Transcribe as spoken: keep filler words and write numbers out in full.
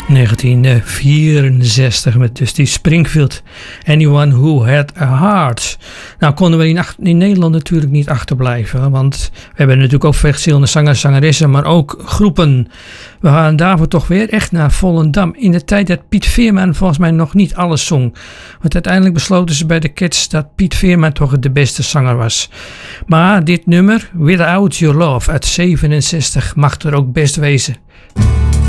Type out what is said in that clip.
negentien vierenzestig met Dusty Springfield. Anyone Who Had a Heart. Nou konden we in, in Nederland natuurlijk niet achterblijven. Want we hebben natuurlijk ook verschillende zangers, zangeressen, maar ook groepen. We gaan daarvoor toch weer echt naar Volendam. In de tijd dat Piet Veerman volgens mij nog niet alles zong. Want uiteindelijk besloten ze bij de Cats dat Piet Veerman toch de beste zanger was. Maar dit nummer, Without Your Love uit zevenenzestig, mag er ook best wezen.